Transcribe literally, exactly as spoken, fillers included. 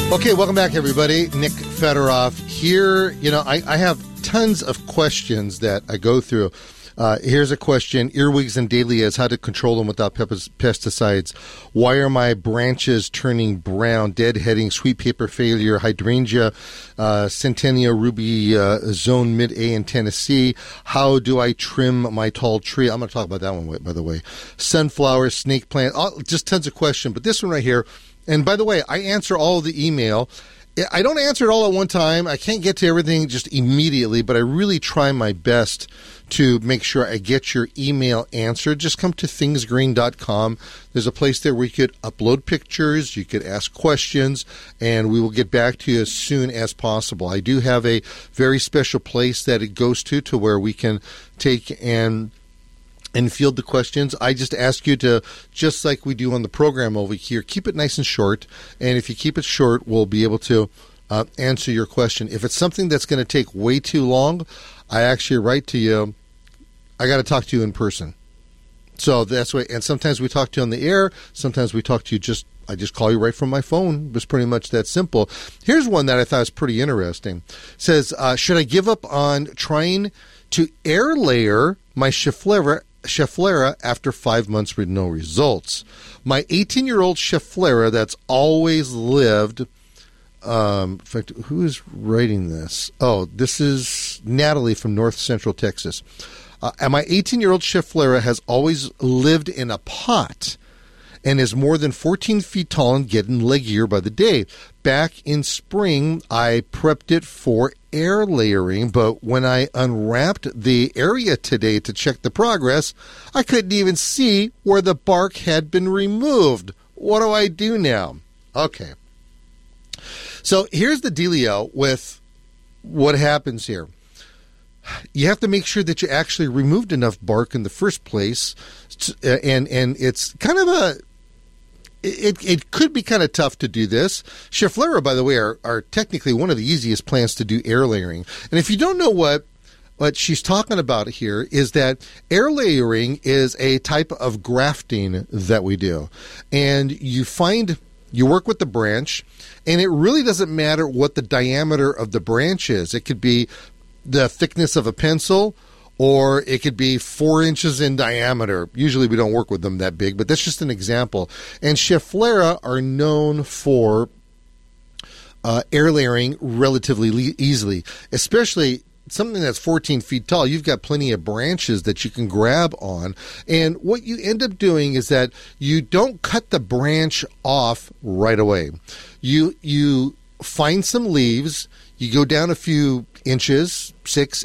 Okay, welcome back, everybody. Nick Fedorov here. You know, I, I have tons of questions that I go through. Uh, here's a question. Earwigs and dahlias, how to control them without pep- pesticides. Why are my branches turning brown? Deadheading, sweet paper failure, hydrangea, uh, Centennial Ruby uh, Zone Mid-A in Tennessee. How do I trim my tall tree? I'm going to talk about that one, by the way. Sunflower, snake plant, all, just tons of questions. But this one right here, and by the way, I answer all of the email. I don't answer it all at one time. I can't get to everything just immediately, but I really try my best to make sure I get your email answered. Just come to things green dot com. There's a place there where you could upload pictures, you could ask questions, and we will get back to you as soon as possible. I do have a very special place that it goes to, to where we can take and and field the questions. I just ask you to, just like we do on the program over here, keep it nice and short. And if you keep it short, we'll be able to uh, answer your question. If it's something that's going to take way too long, I actually write to you, I got to talk to you in person. So that's why, and sometimes we talk to you on the air. Sometimes we talk to you just, I just call you right from my phone. It was pretty much that simple. Here's one that I thought was pretty interesting. It says, uh, should I give up on trying to air layer my Schefflera Schefflera after five months with no results? My eighteen-year-old Schefflera that's always lived, um, in fact, who is writing this? Oh, this is Natalie from North Central Texas. Uh, and my eighteen-year-old Schefflera has always lived in a pot and is more than fourteen feet tall and getting leggier by the day. Back in spring, I prepped it for air layering, but when I unwrapped the area today to check the progress, I couldn't even see where the bark had been removed. What do I do now? Okay. So here's the dealio with what happens here. You have to make sure that you actually removed enough bark in the first place, and and it's kind of a It it could be kind of tough to do this. Schefflera, by the way, are, are technically one of the easiest plants to do air layering. And if you don't know what what she's talking about here, is that air layering is a type of grafting that we do. And you find, you work with the branch, and it really doesn't matter what the diameter of the branch is. It could be the thickness of a pencil, or it could be four inches in diameter. Usually we don't work with them that big, but that's just an example. And Schefflera are known for uh, air layering relatively le- easily, especially something that's fourteen feet tall. You've got plenty of branches that you can grab on. And what you end up doing is that you don't cut the branch off right away. You, you find some leaves, you go down a few inches, six,